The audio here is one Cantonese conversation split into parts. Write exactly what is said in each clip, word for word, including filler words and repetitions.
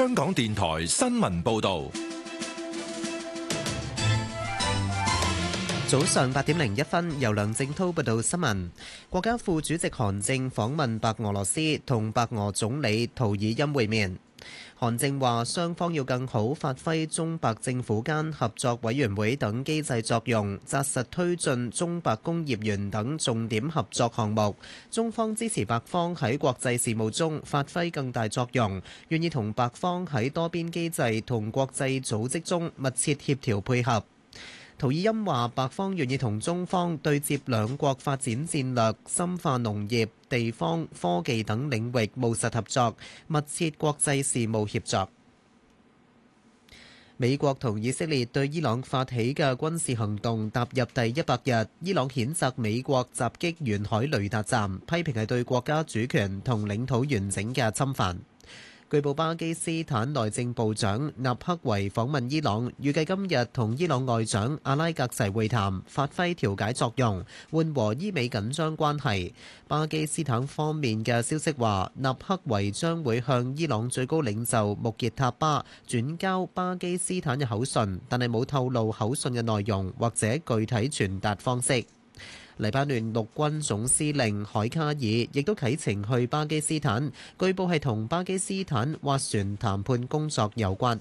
香港電台新聞報道。 早上八點零一分，由梁正滔報道新聞。國家副主席韓正訪問白俄羅斯，同白俄總理圖爾欽會面。韓正話，雙方要更好發揮中白政府間合作委員會等機制作用，紮實推進中白工業園等重點合作項目。中方支持白方喺國際事務中發揮更大作用，願意同白方喺多邊機制同國際組織中密切協調配合。圖爾欽話，白方願意同中方對接兩國發展戰略，深化農業、地方、科技等領域務實合作，密切國際事務協作。美國同以色列對伊朗發起嘅軍事行動踏入第一百日，伊朗譴責美國襲擊沿海雷達站，批評係對國家主權同領土完整嘅侵犯。據報巴基斯坦內政部長納克維訪問伊朗，預計今日同伊朗外長阿拉格齊會談，發揮調解作用，緩和伊美緊張關係。巴基斯坦方面嘅消息話，納克維將會向伊朗最高領袖穆傑塔巴轉交巴基斯坦嘅口信，但係冇透露口信嘅內容或者具體傳達方式。黎巴嫩陸軍總司令海卡爾亦都啟程去巴基斯坦，據報係同巴基斯坦斡旋談判工作有關。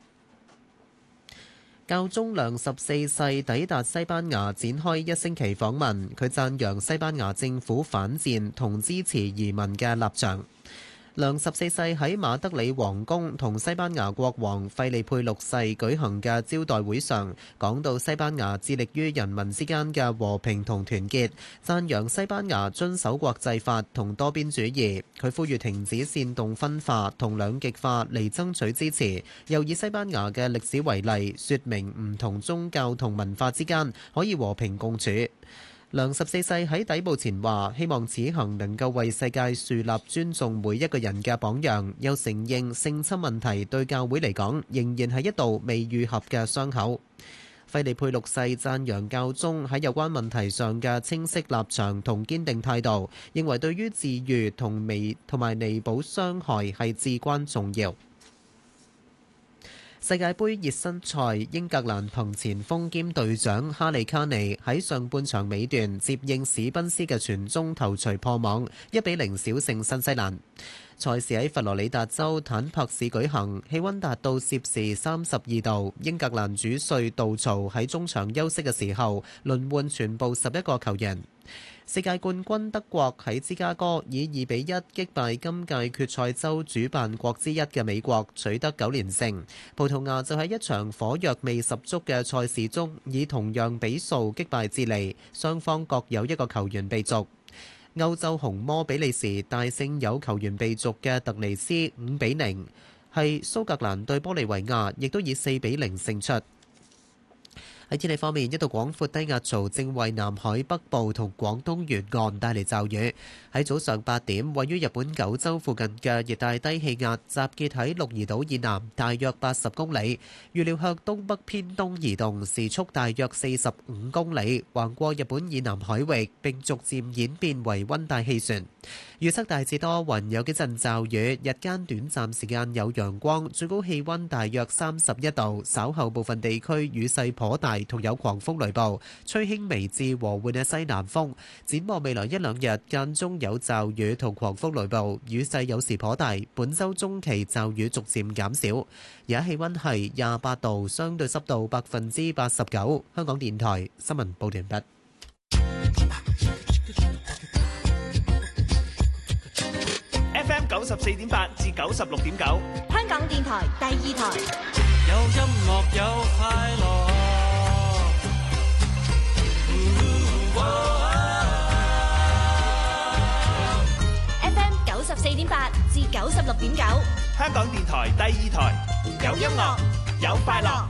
教宗良十四世抵達西班牙展開一星期訪問，佢讚揚西班牙政府反戰同支持移民嘅立場。良十四世喺馬德里皇宮同西班牙國王費利佩六世舉行嘅招待會上，講到西班牙致力於人民之間嘅和平同團結，讚揚西班牙遵守國際法同多邊主義。佢呼籲停止煽動分化同兩極化嚟爭取支持，又以西班牙嘅歷史為例，說明唔同宗教同文化之間可以和平共處。良十四世喺抵埗前話，希望此行能夠為世界樹立尊重每一個人嘅榜樣，又承認性侵問題對教會嚟講仍然係一道未愈合嘅傷口。費利佩六世讚揚教宗喺有關問題上嘅清晰立場同堅定態度，認為對於治癒同彌同埋彌補傷害係至關重要。世界盃熱身賽，英格蘭憑前鋒兼隊長哈利卡尼喺上半場尾段接應史賓斯嘅傳中頭槌破網，一比零小勝新西蘭。賽事喺佛羅里達州坦柏市舉行，氣溫達到攝氏三十二度。英格蘭主帥杜曹喺中場休息嘅時候輪換全部十一個球員。世界冠軍德國喺芝加哥以二比一擊敗今屆決賽周主辦國之一嘅美國，取得九連勝。葡萄牙就喺一場火藥味十足嘅賽事中，以同樣比數擊敗智利，雙方各有一個球員被逐。歐洲紅魔比利時大勝有球員被逐嘅突尼斯五比零，係蘇格蘭對玻利維亞，亦都以四比零勝出。喺天氣方面，一道廣闊低壓槽正為南海北部同廣東沿岸帶嚟驟雨。喺早上八點，位於日本九州附近嘅熱帶低氣壓集結喺鹿兒島以南大約八十公里，預料向東北偏東移動，時速大約四十五公里，橫過日本以南海域，並逐漸演變為溫帶氣旋。預測大致多雲，有幾陣驟雨，日間短暫時間有陽光，最高氣溫大約三十一度。稍後部分地區雨勢頗大，同有狂風雷暴，吹輕微至和緩嘅西南風。展望未來一兩日，間中有驟雨同狂風雷暴，雨勢有時頗大。本週中期驟雨逐漸減少。而家氣溫係廿八度，相對濕度百分之八十九。香港電台新聞報道完畢。 F M 九十四點八至九十六點九， 香港電台第二台。 有音樂有快樂。 F M 九十四點八至九十六點九， 香港電台第二台，有音樂有快樂。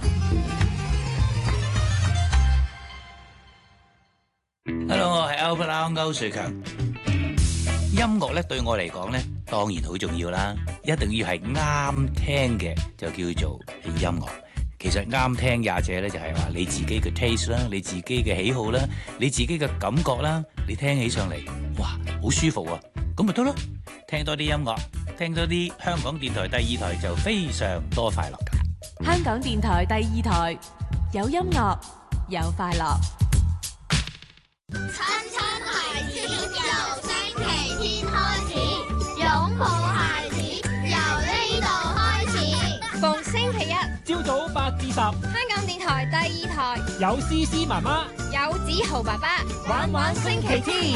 Hello， 我係 Albert 歐瑞強。音樂咧對我嚟講咧，當然好重要啦，一定要係啱聽嘅就叫做音樂。其實啱聽廿者咧就係話你自己嘅 taste 啦，你自己嘅喜好啦，你自己嘅感覺啦，你聽起上嚟哇好舒服啊，咁咪得咯，聽多啲音樂。 聽到啲香港電台第二台就非常多快樂㗎。 香港電台第二台有音樂有快樂。 親親孩子，由星期天開始，擁抱孩子，由呢度開始。逢星期一朝早八至十， 香港電台第二台有思思媽媽， 有子豪爸爸， 玩玩星期天。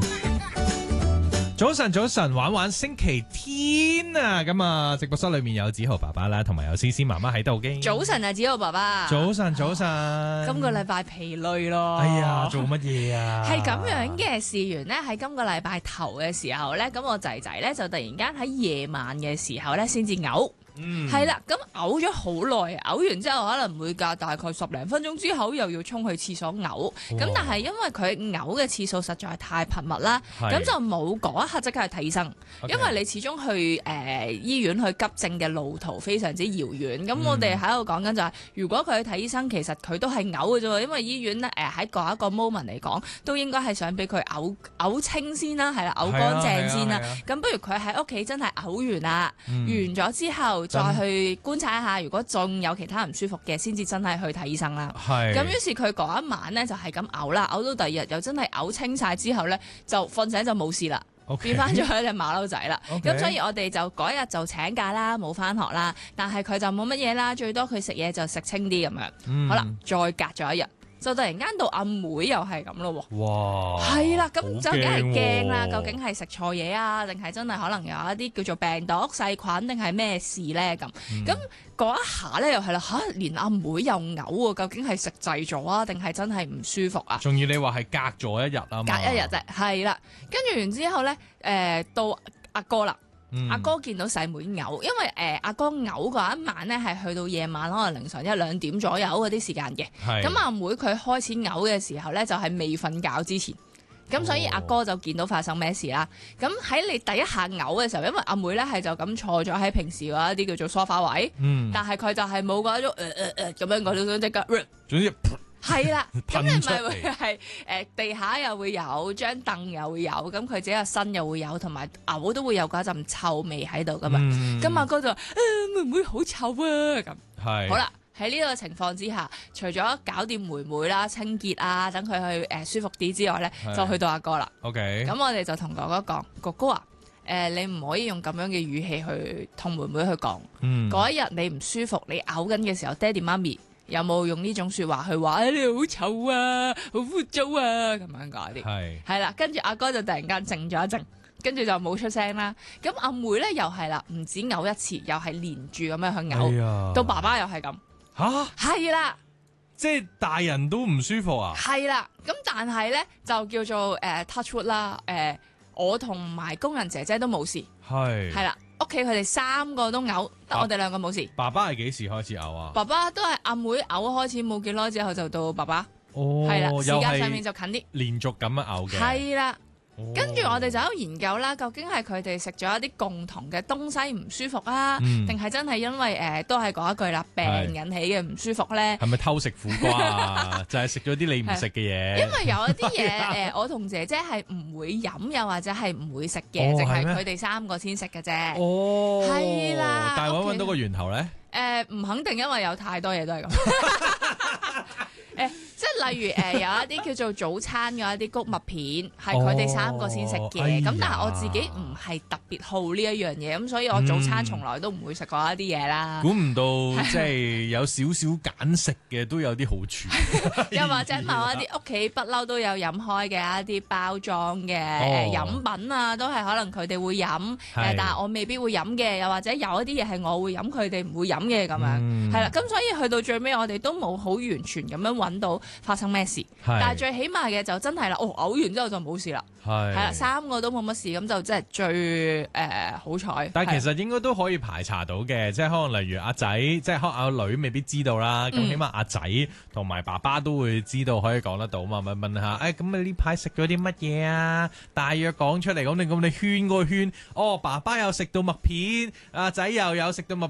早晨，早晨，玩玩星期天啊！咁啊，直播室裏面有子豪爸爸啦，同埋有思思媽媽喺度嘅。 早晨啊，子豪爸爸。 早晨，早晨。 今個禮拜疲累咯。 哎呀，做乜嘢啊？ 係咁樣嘅，事緣呢，喺今個禮拜頭嘅時候呢，咁我仔仔呢，就突然間喺夜晚嘅時候呢，先至嘔。 嗯， 係啦，咁嘔咗好耐，嘔完之後可能會隔大概十零分鐘之後又要衝去廁所嘔，咁但係因為佢嘔嘅次數實在係太頻密啦，咁就冇嗰一刻即刻去睇醫生， Okay. 因為你始終去誒、呃、醫院去急症嘅路途非常之遙遠，咁、嗯、我哋喺度講緊就係、是，如果佢去睇醫生，其實佢都係嘔嘅啫喎，因為醫院咧誒喺嗰一個 moment 嚟講，都應該係想俾佢嘔嘔清先啦，係啦，嘔乾淨先啦，咁、啊啊啊、不如佢喺屋企真係嘔完啦，嗯、完咗之後。再去觀察一下，如果仲有其他唔舒服嘅，先至真係去睇醫生啦。係。咁於是佢嗰一晚咧就係咁嘔啦，嘔到第二日又真係嘔清晒之後咧，就瞓醒就冇事啦。Okay. 變翻咗一隻馬騮仔啦。咁 Okay. 所以我哋就嗰日就請假啦，冇翻學啦。但係佢就冇乜嘢啦，最多佢食嘢就食清啲咁樣。嗯、好啦，再隔咗一日。就突然間到阿妹又係咁咯喎，哇！係啦，咁就梗係驚啦，究竟係食錯嘢啊，定係真係可能有一啲叫做病毒細菌，定係咩事咧咁？咁嗰、嗯、一下咧又係啦嚇，連阿妹又嘔喎，究竟係食滯咗啊，定係真係唔舒服啊？ 仲要你話係隔咗一日啊嘛？ 隔一日啫，係啦，跟住完之後咧，誒、呃、到阿哥啦。嗯、阿哥見到細妹嘔，因為誒、呃、阿哥嘔嗰一晚咧係去到夜晚可能凌晨一兩點左右嗰啲時間嘅，咁阿妹佢開始嘔嘅時候咧就係、是、未瞓覺之前，咁所以阿哥就見到發生咩事啦。咁喺、哦、你第一下嘔嘅時候，因為阿妹咧係就咁坐咗喺平時嗰一啲叫做梳化位，嗯、但係佢就係冇嗰種誒誒誒咁樣嗰種即刻，總之。係啦，咁你咪會係誒地下又會有，張凳又會有，咁佢自己個身又會有，同埋嘔都會有嗰陣臭味喺度噶嘛。咁阿、嗯、哥就話：啊，會唔會好臭啊？咁係好啦，喺呢個情況之下，除咗搞掂妹妹啦、清潔啊，等佢去誒、呃、舒服啲之外咧，是就去到阿哥啦。OK，咁我哋就同哥哥講：哥哥啊，誒、呃、你唔可以用咁樣嘅語氣去同妹妹去講。嗰、嗯、一日你唔舒服，你嘔緊嘅時候，爹哋媽咪。有冇用呢種説話去話、哎、你好臭啊，好污糟啊咁樣嗰啲？係係啦，跟住阿哥就突然間靜咗一靜，跟住就冇出聲啦。咁阿妹咧又係啦，唔止嘔一次，又係連住咁樣去嘔，哎、呀到爸爸又係咁嚇，係啦， 即係大人都唔舒服啊？係啦，咁但係咧就叫做誒、uh, touch wood 啦，誒、uh, 我同埋工人姐姐都冇事，係係啦。屋企佢哋三個都嘔，得我哋兩個冇事。爸爸係幾時開始嘔啊？爸爸都係阿妹嘔開始冇幾耐之後就到爸爸，係啦、哦，時間上面就近啲，連續咁樣嘔嘅。係啦。跟住我哋就喺度研究啦，究竟係佢哋食咗一啲共同嘅東西唔舒服啊，定係、嗯、真係因為誒、呃、都係嗰一句啦，病引起嘅唔舒服咧？係咪偷食苦瓜啊？就係食咗啲你唔食嘅嘢。因為有一啲嘢誒，我同姐姐係唔會飲，又或者係唔會食嘅，淨係佢哋三個先食嘅啫。哦，係啦。但係揾唔揾到個源頭咧？誒、呃，唔肯定，因為有太多嘢都係咁。誒，即係例如誒、呃、有一啲叫做早餐嘅一啲穀物片，係佢哋三個先食嘅。咁、哦哎、但係我自己唔係特別好呢一樣嘢，咁所以我早餐從來都唔會食嗰一啲嘢啦。估唔、嗯、到即係有少少揀食嘅都有啲好處。又或者某一啲屋企不嬲都有飲開嘅一啲包裝嘅誒飲品啊，都係可能佢哋會飲，誒是但係我未必會飲嘅。又或者有一啲嘢係我會飲，佢哋唔會飲嘅咁樣。係啦、嗯，咁所以去到最尾，我哋都冇好完全咁樣揾到發生咩事，是但係最起碼嘅就真係啦，哦嘔完之後就冇事啦，係啦是，三個都冇乜事，咁就真係最誒、呃、好彩。但係其實應該都可以排查到嘅，即係可能例如阿仔，即係可能阿女未必知道啦，咁、嗯、起碼阿仔同埋爸爸都會知道，可以講得到嘛，咪問下，誒咁你呢排食咗啲乜嘢啊？大約講出嚟，咁你咁你圈嗰個圈，哦爸爸有食到麥片，阿仔又有食到麥